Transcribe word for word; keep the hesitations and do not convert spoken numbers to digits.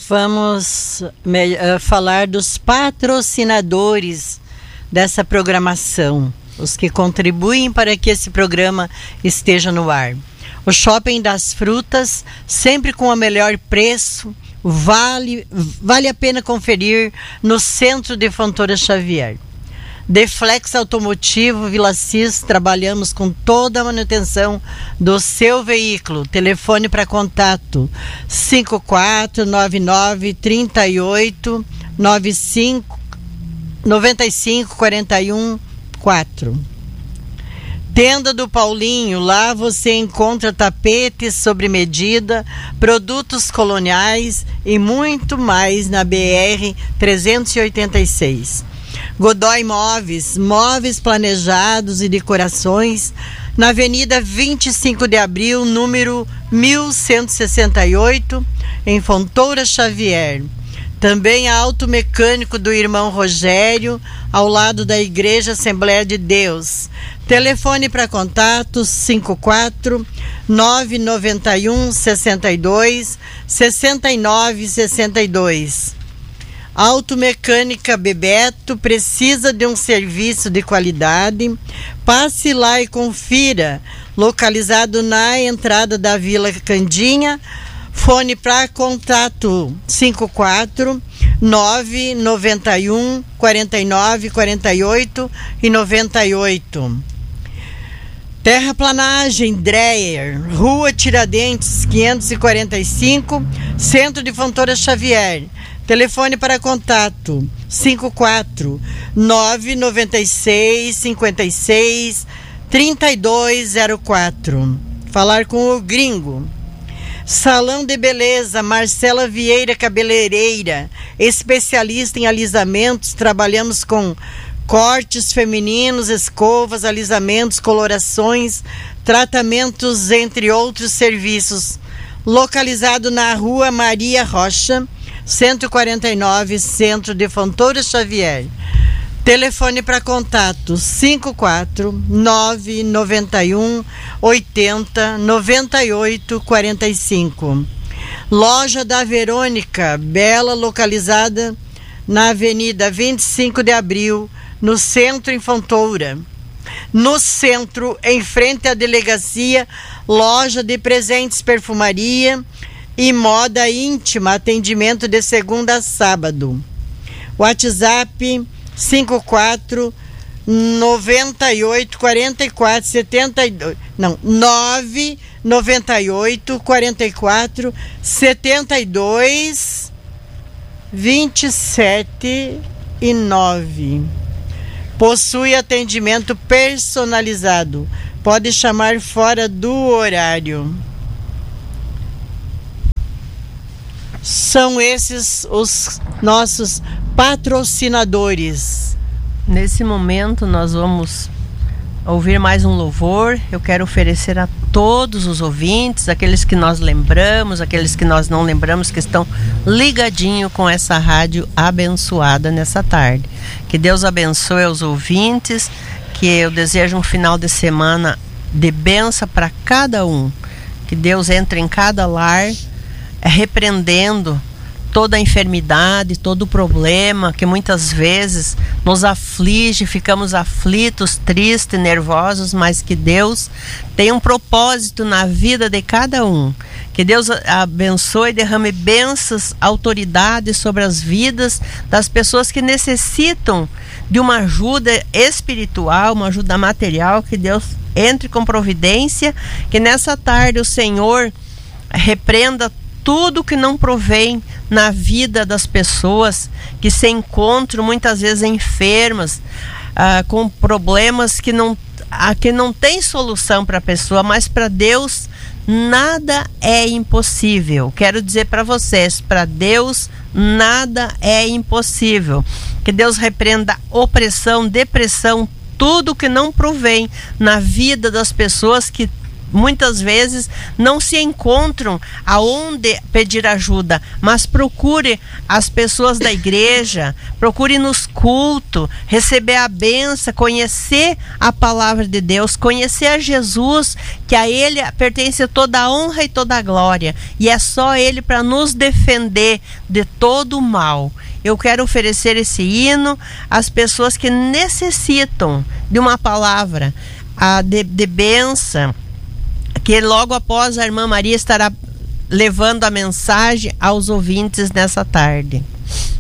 vamos uh, falar dos patrocinadores dessa programação, os que contribuem para que esse programa esteja no ar. O Shopping das Frutas, sempre com o melhor preço, vale, vale a pena conferir no centro de Fontoura Xavier. Deflex Automotivo Vila Cis, trabalhamos com toda a manutenção do seu veículo. Telefone para contato cinco quatro nove nove, três oito, nove cinco, nove cinco quatro um quatro. Tenda do Paulinho, lá você encontra tapetes sobre medida, produtos coloniais e muito mais na B R trezentos e oitenta e seis. Godoy Móveis, móveis planejados e decorações, na Avenida vinte e cinco de abril, número mil cento e sessenta e oito, em Fontoura Xavier. Também a Automecânico do irmão Rogério, ao lado da Igreja Assembleia de Deus. Telefone para contato cinco quatro nove nove um, seis dois, seis nove seis dois. Automecânica Bebeto, precisa de um serviço de qualidade? Passe lá e confira. Localizado na entrada da Vila Candinha. Fone para contato cinco quatro nove nove um, quatro nove quatro oito e noventa e oito. Terraplanagem Dreyer, Rua Tiradentes quinhentos e quarenta e cinco, Centro de Fontoura Xavier. Telefone para contato cinco quatro nove nove seis, cinco seis, três dois zero quatro. Falar com o gringo. Salão de Beleza Marcela Vieira Cabeleireira, especialista em alisamentos. Trabalhamos com cortes femininos, escovas, alisamentos, colorações, tratamentos, entre outros serviços. Localizado na Rua Maria Rocha, cento e quarenta e nove, Centro de Fontoura Xavier. Telefone para contato cinco quatro nove nove um, oitenta, noventa e oito, quarenta e cinco. Loja da Verônica Bela, localizada na Avenida vinte e cinco de abril, no centro, em Fontoura. No centro, em frente à delegacia, loja de presentes, perfumaria e moda íntima, atendimento de segunda a sábado. WhatsApp cinco quatro nove oito, quatro quatro, sete dois, não, nove nove oito, quatro quatro, sete dois, vinte e sete e nove. Possui atendimento personalizado. Pode chamar fora do horário. São esses os nossos patrocinadores. Nesse momento nós vamos ouvir mais um louvor. Eu quero oferecer a todos os ouvintes, aqueles que nós lembramos, aqueles que nós não lembramos, que estão ligadinho com essa rádio abençoada nessa tarde. Que Deus abençoe os ouvintes, que eu desejo um final de semana de bênção para cada um. Que Deus entre em cada lar, repreendendo toda a enfermidade, todo o problema que muitas vezes nos aflige, ficamos aflitos, tristes, nervosos, mas que Deus tem um propósito na vida de cada um. Que Deus abençoe e derrame bênçãos, autoridade sobre as vidas das pessoas que necessitam de uma ajuda espiritual, uma ajuda material. Que Deus entre com providência, que nessa tarde o Senhor repreenda tudo que não provém na vida das pessoas que se encontram muitas vezes enfermas, ah, com problemas que não, ah, que não tem solução para a pessoa, mas para Deus nada é impossível. Quero dizer para vocês, para Deus nada é impossível. Que Deus repreenda opressão, depressão, tudo que não provém na vida das pessoas que muitas vezes não se encontram aonde pedir ajuda, mas procure as pessoas da igreja, procure nos cultos, receber a bênção, conhecer a palavra de Deus, conhecer a Jesus, que a Ele pertence toda a honra e toda a glória, e é só Ele para nos defender de todo o mal. Eu quero oferecer esse hino às pessoas que necessitam de uma palavra a de, de bênção, que logo após a irmã Maria estará levando a mensagem aos ouvintes nessa tarde.